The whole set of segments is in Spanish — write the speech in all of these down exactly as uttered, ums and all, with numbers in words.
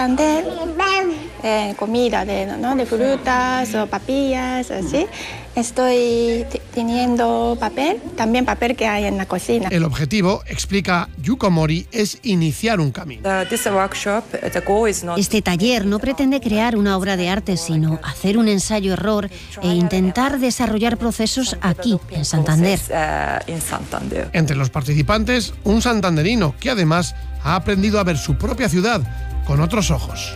Santander, eh, comida de, ¿no? de frutas o papillas, así. Estoy t- teniendo papel, también papel que hay en la cocina. El objetivo, explica Yuko Mori, es iniciar un camino. Este taller no pretende crear una obra de arte, sino hacer un ensayo-error e intentar desarrollar procesos aquí, en Santander. Entre los participantes, un santanderino que además ha aprendido a ver su propia ciudad con otros ojos.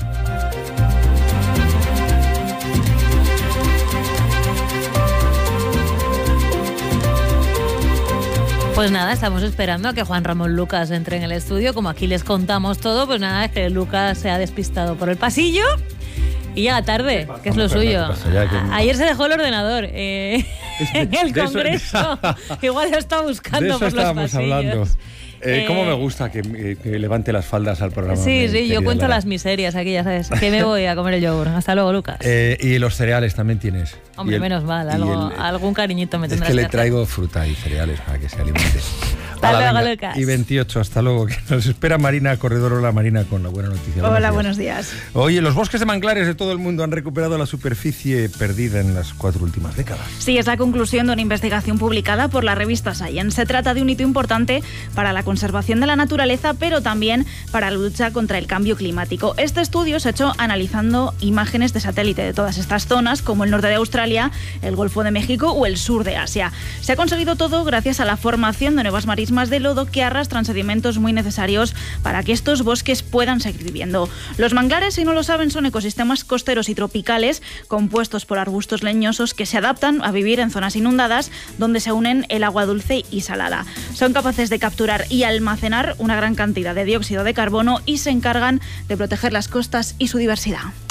Pues nada, estamos esperando a que Juan Ramón Lucas entre en el estudio. Como aquí les contamos todo, pues nada, es que Lucas se ha despistado por el pasillo y llega tarde, que es lo suyo. Ayer se dejó el ordenador eh, en el Congreso. Igual lo está buscando por los pasillos. De eso estábamos hablando. Eh, ¿Cómo me gusta que, que levante las faldas al programa? Sí, sí, yo cuento Lara. las miserias aquí, ya sabes. Que me voy a comer el yogur. Hasta luego, Lucas. Eh, y los cereales también tienes. Hombre, el, menos mal, algo, el, algún cariñito me tendrás Es que que le hacer. traigo fruta y cereales para que se alimente. Hasta Hala, luego, venga. Lucas. Y veintiocho, hasta luego. Que nos espera Marina Corredor. Hola, Marina, con la buena noticia. Hola, buenos días. Oye, los bosques de manglares de todo el mundo han recuperado la superficie perdida en las cuatro últimas décadas. Sí, es la conclusión de una investigación publicada por la revista Science. Se trata de un hito importante para la conservación de la naturaleza, pero también para la lucha contra el cambio climático. Este estudio se ha hecho analizando imágenes de satélite de todas estas zonas, como el norte de Australia, el Golfo de México o el sur de Asia. Se ha conseguido todo gracias a la formación de nuevas marismas de lodo que arrastran sedimentos muy necesarios para que estos bosques puedan seguir viviendo. Los manglares, si no lo saben, son ecosistemas costeros y tropicales compuestos por arbustos leñosos que se adaptan a vivir en zonas inundadas donde se unen el agua dulce y salada. Son capaces de capturar y almacenar una gran cantidad de dióxido de carbono y se encargan de proteger las costas y su diversidad.